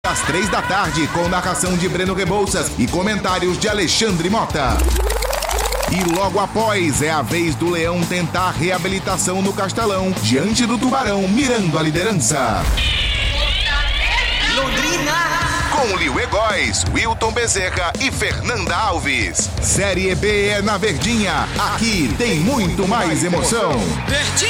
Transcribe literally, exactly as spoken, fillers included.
Às três da tarde, com narração de Breno Rebouças e comentários de Alexandre Mota. E logo após, é a vez do Leão tentar reabilitação no Castelão, diante do Tubarão, mirando a liderança. Londrina! Com Liu Egóis, Wilton Bezerra e Fernanda Alves. Série B é na Verdinha. Aqui tem muito mais emoção. Verdinha!